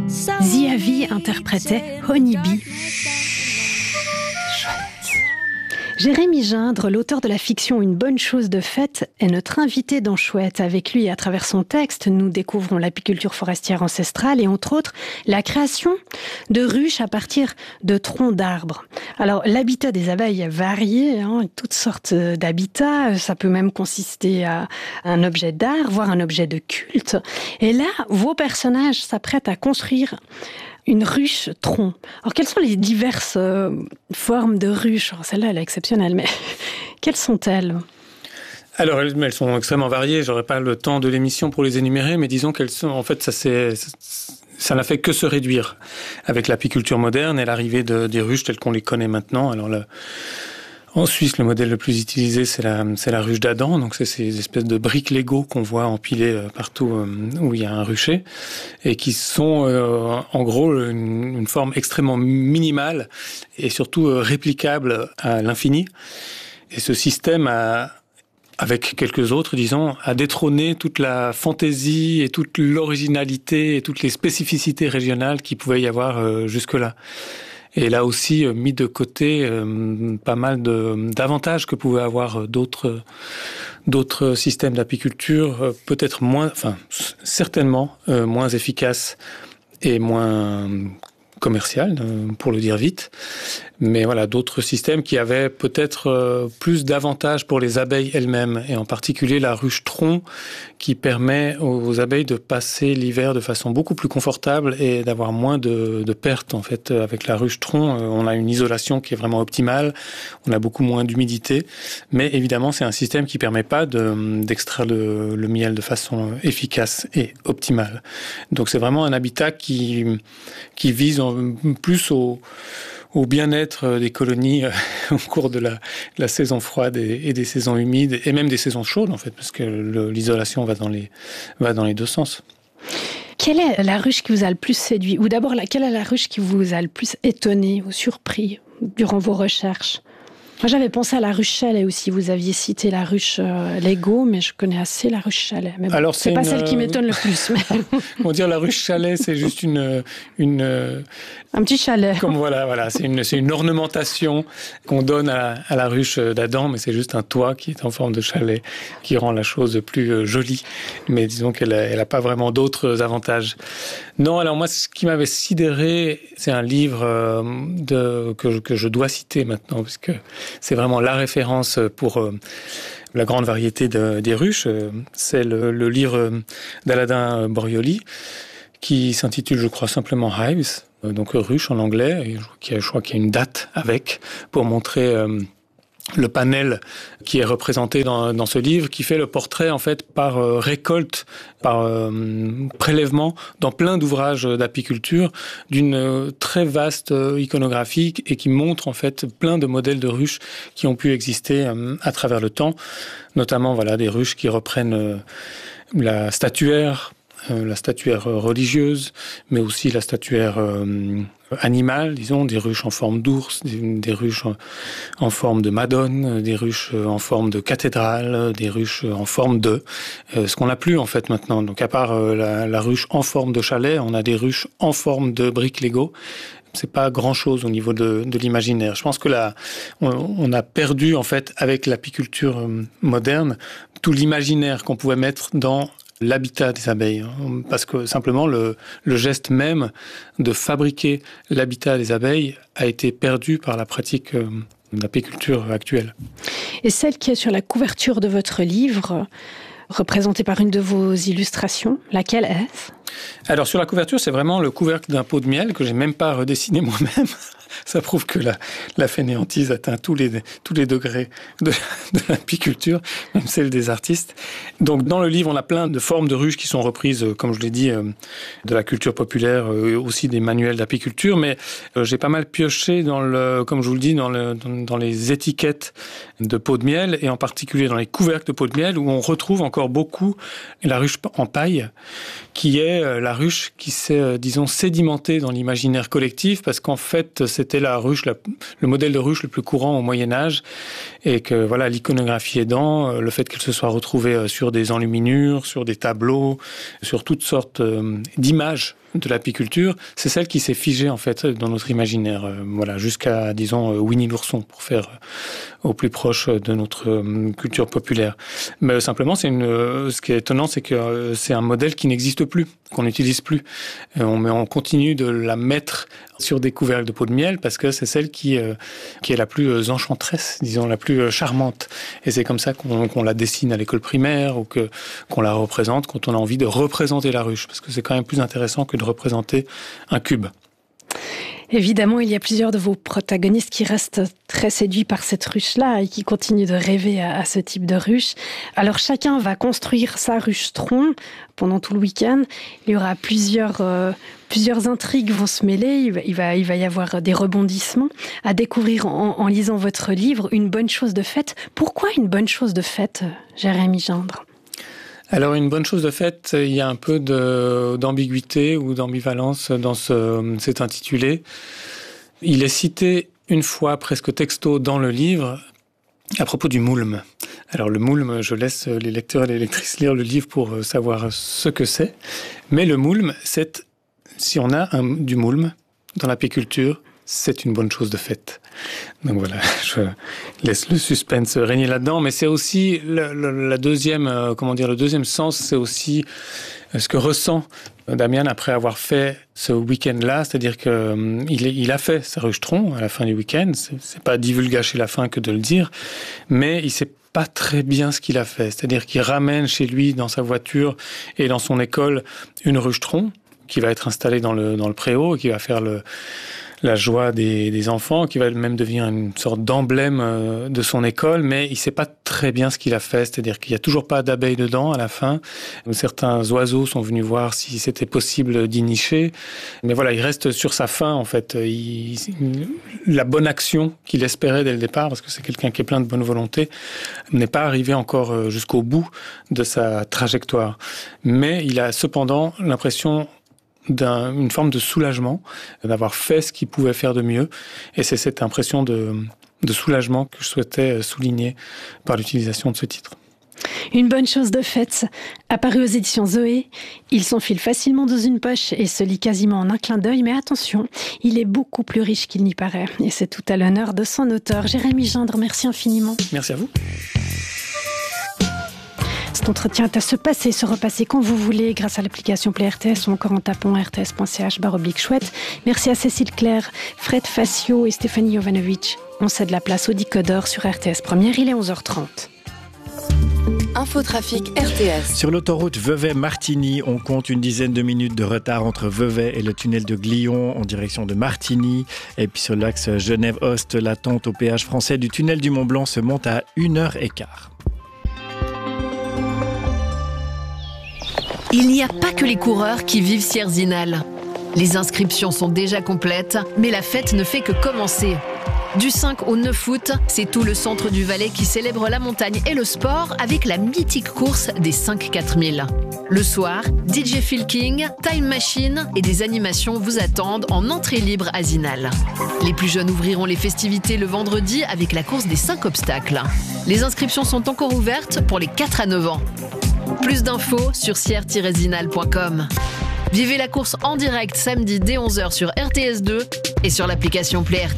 Ziavi interprétait Honeybee. Jérémy Gindre, l'auteur de la fiction Une bonne chose de faite, est notre invité dans Chouette. Avec lui, à travers son texte, nous découvrons l'apiculture forestière ancestrale et entre autres, la création de ruches à partir de troncs d'arbres. Alors, l'habitat des abeilles est varié, toutes sortes d'habitats. Ça peut même consister à un objet d'art, voire un objet de culte. Et là, vos personnages s'apprêtent à construire une ruche tronc. Alors, quelles sont les diverses formes de ruches ? Alors, celle-là, elle est exceptionnelle, mais quelles sont-elles ? Alors, elles sont extrêmement variées. J'aurais pas le temps de l'émission pour les énumérer, mais disons qu'elles sont, en fait, ça n'a fait que se réduire avec l'apiculture moderne et l'arrivée des ruches telles qu'on les connaît maintenant. Alors, en Suisse, le modèle le plus utilisé, c'est la ruche d'Adam. Donc, c'est ces espèces de briques Lego qu'on voit empilées partout où il y a un rucher et qui sont, en gros, une forme extrêmement minimale et surtout réplicable à l'infini. Et ce système avec quelques autres, disons, a détrôné toute la fantaisie et toute l'originalité et toutes les spécificités régionales qu'il pouvait y avoir jusque-là. Et là aussi, mis de côté pas mal d'avantages que pouvaient avoir d'autres systèmes d'apiculture, peut-être certainement moins efficaces et moins commercial, pour le dire vite. Mais voilà, d'autres systèmes qui avaient peut-être plus d'avantages pour les abeilles elles-mêmes, et en particulier la ruche tronc, qui permet aux abeilles de passer l'hiver de façon beaucoup plus confortable et d'avoir moins de pertes. En fait, avec la ruche tronc, on a une isolation qui est vraiment optimale, on a beaucoup moins d'humidité, mais évidemment, c'est un système qui permet pas d'extraire le miel de façon efficace et optimale. Donc, c'est vraiment un habitat qui vise plus au bien-être des colonies au cours de la saison froide et des saisons humides et même des saisons chaudes en fait, parce que l'isolation va dans les deux sens. Quelle est la ruche qui vous a le plus séduit ? Ou d'abord, quelle est la ruche qui vous a le plus étonné ou surpris durant vos recherches ? Moi, j'avais pensé à la ruche Chalet aussi. Vous aviez cité la ruche Lego, mais je connais assez la ruche Chalet. Mais bon, alors, c'est pas celle qui m'étonne le plus. Mais... Comment dire, la ruche Chalet, c'est juste un petit chalet. Comme voilà, c'est une ornementation qu'on donne à la ruche d'Adam, mais c'est juste un toit qui est en forme de chalet, qui rend la chose plus jolie. Mais disons qu'elle a pas vraiment d'autres avantages. Non, alors moi, ce qui m'avait sidéré, c'est un livre que je dois citer maintenant, parce que c'est vraiment la référence pour la grande variété des ruches. C'est le livre d'Aladin Borioli, qui s'intitule, je crois, simplement Hives, donc ruche en anglais, et je crois qu'il y a une date avec, pour montrer le panel qui est représenté dans ce livre, qui fait le portrait en fait par récolte, par prélèvement dans plein d'ouvrages d'apiculture d'une très vaste iconographie et qui montre en fait plein de modèles de ruches qui ont pu exister à travers le temps, notamment des ruches qui reprennent la statuaire religieuse, mais aussi la statuaire animale, disons, des ruches en forme d'ours, des ruches en forme de madone, des ruches en forme de cathédrale, des ruches en forme ce qu'on n'a plus en fait maintenant. Donc à part la ruche en forme de chalet, on a des ruches en forme de briques Lego. C'est pas grand-chose au niveau de l'imaginaire. Je pense que on a perdu en fait avec l'apiculture moderne tout l'imaginaire qu'on pouvait mettre dans l'habitat des abeilles, parce que simplement le geste même de fabriquer l'habitat des abeilles a été perdu par la pratique de l'apiculture actuelle. Et celle qui est sur la couverture de votre livre, représentée par une de vos illustrations, laquelle est-ce ? Alors sur la couverture, c'est vraiment le couvercle d'un pot de miel que j'ai même pas redessiné moi-même. Ça prouve que la fainéantise atteint tous les degrés de l'apiculture, même celle des artistes. Donc dans le livre, on a plein de formes de ruches qui sont reprises, comme je l'ai dit, de la culture populaire, aussi des manuels d'apiculture, mais j'ai pas mal pioché comme je vous le dis, dans les étiquettes de pots de miel, et en particulier dans les couvercles de pots de miel, où on retrouve encore beaucoup la ruche en paille, qui est la ruche qui s'est, disons, sédimentée dans l'imaginaire collectif, parce qu'en fait, c'était le modèle de ruche le plus courant au Moyen-Âge, et que l'iconographie aidant, le fait qu'elle se soit retrouvée sur des enluminures, sur des tableaux, sur toutes sortes d'images de l'apiculture, c'est celle qui s'est figée en fait dans notre imaginaire, jusqu'à disons Winnie l'ourson pour faire au plus proche de notre culture populaire. Mais simplement, ce qui est étonnant, c'est que c'est un modèle qui n'existe plus, qu'on n'utilise plus. On continue de la mettre sur des couvercles de peau de miel parce que c'est celle qui est la plus enchanteresse, disons la plus charmante. Et c'est comme ça qu'on la dessine à l'école primaire ou qu'on la représente quand on a envie de représenter la ruche, parce que c'est quand même plus intéressant que de représenter un cube. Évidemment, il y a plusieurs de vos protagonistes qui restent très séduits par cette ruche-là et qui continuent de rêver à ce type de ruche. Alors chacun va construire sa ruche-tronc pendant tout le week-end. Il y aura plusieurs intrigues vont se mêler. Il va y avoir des rebondissements à découvrir en lisant votre livre, Une bonne chose de faite. Pourquoi une bonne chose de faite, Jérémy Gindre ? Alors, une bonne chose de fait, il y a un peu d'ambiguïté ou d'ambivalence dans cet intitulé. Il est cité une fois, presque texto, dans le livre, à propos du moulme. Alors, le moulme, je laisse les lecteurs et les lectrices lire le livre pour savoir ce que c'est. Mais le moulme, si on a du moulme dans l'apiculture, c'est une bonne chose de faite. Donc voilà, je laisse le suspense régner là-dedans, mais c'est aussi le deuxième sens, c'est aussi ce que ressent Damian après avoir fait ce week-end-là, c'est-à-dire que il a fait sa ruche-tronc à la fin du week-end. C'est pas divulgacher la fin que de le dire, mais il sait pas très bien ce qu'il a fait. C'est-à-dire qu'il ramène chez lui, dans sa voiture et dans son école, une ruche-tronc qui va être installée dans le préau et qui va faire la joie des enfants, qui va même devenir une sorte d'emblème de son école, mais il sait pas très bien ce qu'il a fait, c'est-à-dire qu'il y a toujours pas d'abeilles dedans à la fin. Certains oiseaux sont venus voir si c'était possible d'y nicher, mais voilà, il reste sur sa faim en fait. La bonne action qu'il espérait dès le départ, parce que c'est quelqu'un qui est plein de bonne volonté, n'est pas arrivé encore jusqu'au bout de sa trajectoire. Mais il a cependant l'impression d'une forme de soulagement, d'avoir fait ce qu'il pouvait faire de mieux. Et c'est cette impression de soulagement que je souhaitais souligner par l'utilisation de ce titre. Une bonne chose de faite, apparu aux éditions Zoé. Il s'enfile facilement dans une poche et se lit quasiment en un clin d'œil, mais attention, il est beaucoup plus riche qu'il n'y paraît. Et c'est tout à l'honneur de son auteur. Jérémy Gindre, merci infiniment. Merci à vous. Cet entretien est à se passer, se repasser quand vous voulez grâce à l'application Play RTS ou encore en tapant rts.ch/chouette. Merci à Cécile Claire, Fred Facio et Stéphanie Jovanovic. On cède la place au décodeur sur RTS Première, il est 11h30. Infotrafic RTS. Sur l'autoroute Vevey-Martigny, on compte une dizaine de minutes de retard entre Vevey et le tunnel de Glion en direction de Martigny. Et puis sur l'axe Genève-Ost, l'attente au péage français du tunnel du Mont-Blanc se monte à 1h15. Il n'y a pas que les coureurs qui vivent Sierre-Zinal. Les inscriptions sont déjà complètes, mais la fête ne fait que commencer. Du 5 au 9 août, c'est tout le centre du Valais qui célèbre la montagne et le sport avec la mythique course des 5-4000. Le soir, DJ Phil King, Time Machine et des animations vous attendent en entrée libre à Zinal. Les plus jeunes ouvriront les festivités le vendredi avec la course des 5 obstacles. Les inscriptions sont encore ouvertes pour les 4 à 9 ans. Plus d'infos sur sierre-zinal.com. Vivez la course en direct samedi dès 11h sur RTS2 et sur l'application Play RTS.